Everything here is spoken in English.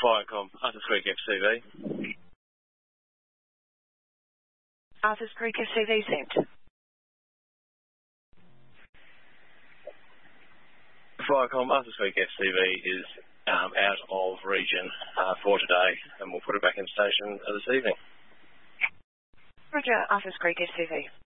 Viacom, Arthurs Creek FCV. Arthurs Creek FCV sent. Viacom, Arthurs Creek FCV is out of region for today, and we'll put it back in station this evening. Roger, Arthurs Creek FCV.